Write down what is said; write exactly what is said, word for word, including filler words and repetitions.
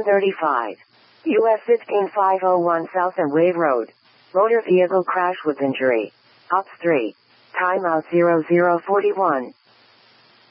seven thirty-five. U S fifteen five oh one South and Wave Road. Motor vehicle crash with injury. Ops three. Timeout zero zero forty-one.